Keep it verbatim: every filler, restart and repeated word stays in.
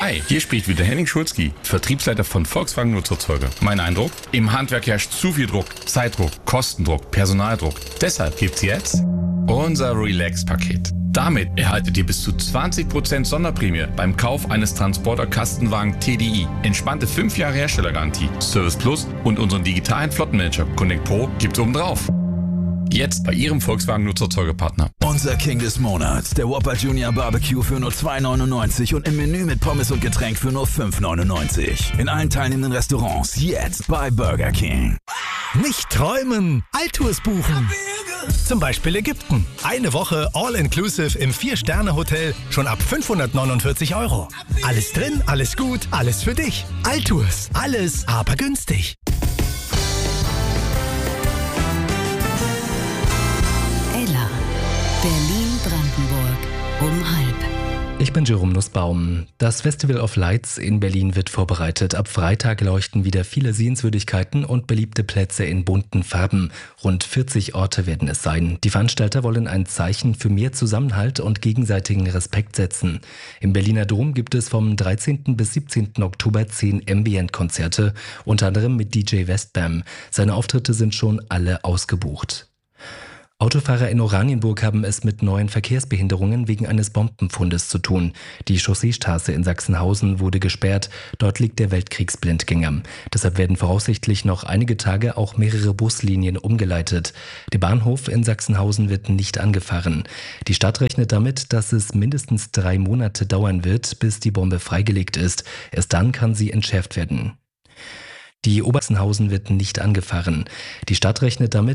Hi, hier spricht wieder Henning Schulzki, Vertriebsleiter von Volkswagen Nutzerzeuger. Mein Eindruck? Im Handwerk herrscht zu viel Druck, Zeitdruck, Kostendruck, Personaldruck. Deshalb gibt's jetzt unser Relax-Paket. Damit erhaltet ihr bis zu zwanzig Prozent Sonderprämie beim Kauf eines Transporter-Kastenwagen T D I. Entspannte fünf Jahre Herstellergarantie, Service Plus und unseren digitalen Flottenmanager Connect Pro gibt's obendrauf. Jetzt bei Ihrem Volkswagen Nutzerzeugerpartner. Unser King des Monats, der Whopper Junior Barbecue für nur zwei neunundneunzig und im Menü mit Pommes und Getränk für nur fünf neunundneunzig. In allen teilnehmenden Restaurants jetzt bei Burger King. Nicht träumen, Alltours buchen. Zum Beispiel Ägypten. Eine Woche All-Inclusive im vier-Sterne-Hotel schon ab fünfhundertneunundvierzig Euro. Alles drin, alles gut, alles für dich. Alltours, alles aber günstig. Berlin-Brandenburg um halb. Ich bin Jerome Nussbaum. Das Festival of Lights in Berlin wird vorbereitet. Ab Freitag leuchten wieder viele Sehenswürdigkeiten und beliebte Plätze in bunten Farben. Rund vierzig Orte werden es sein. Die Veranstalter wollen ein Zeichen für mehr Zusammenhalt und gegenseitigen Respekt setzen. Im Berliner Dom gibt es vom dreizehnten bis siebzehnten Oktober zehn Ambient-Konzerte, unter anderem mit D J Westbam. Seine Auftritte sind schon alle ausgebucht. Autofahrer in Oranienburg haben es mit neuen Verkehrsbehinderungen wegen eines Bombenfundes zu tun. Die Chausseestraße in Sachsenhausen wurde gesperrt. Dort liegt der Weltkriegsblindgänger. Deshalb werden voraussichtlich noch einige Tage auch mehrere Buslinien umgeleitet. Der Bahnhof in Sachsenhausen wird nicht angefahren. Die Stadt rechnet damit, dass es mindestens drei Monate dauern wird, bis die Bombe freigelegt ist. Erst dann kann sie entschärft werden. Die Obersachsenhausen wird nicht angefahren. Die Stadt rechnet damit,